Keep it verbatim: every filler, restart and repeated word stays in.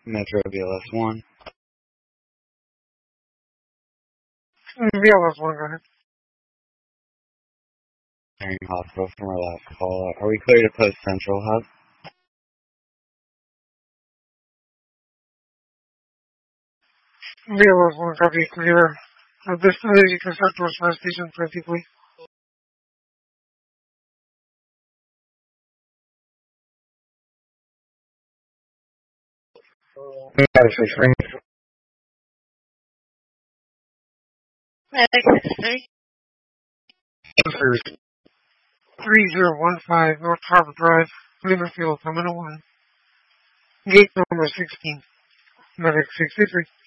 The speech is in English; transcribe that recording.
Metro B L S one. B L S one, go ahead. Clearing hospital from our last call. Are we clear to post Central Hub? B L S one, copy, clear. At this time, you can start towards fire station practically. five six three. three zero one five North Harbor Drive, Liverfield, Terminal one. Gate number sixteen. Medic sixty-three.